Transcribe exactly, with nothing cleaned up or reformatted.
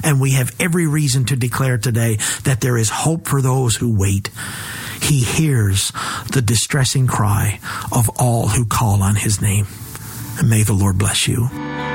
And we have every reason to declare today that there is hope for those who wait. He hears the distressing cry of all who call on his name. And may the Lord bless you.